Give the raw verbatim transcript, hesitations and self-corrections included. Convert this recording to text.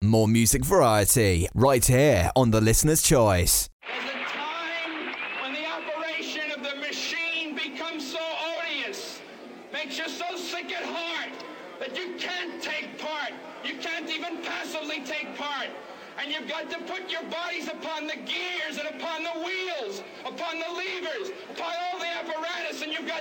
More music variety, right here on The Listener's Choice. There's a time when the operation of the machine becomes so odious, makes you so sick at heart, that you can't take part. You can't even passively take part. And you've got to put your bodies upon the gears and upon the wheels, upon the levers, upon all the apparatus, and you've got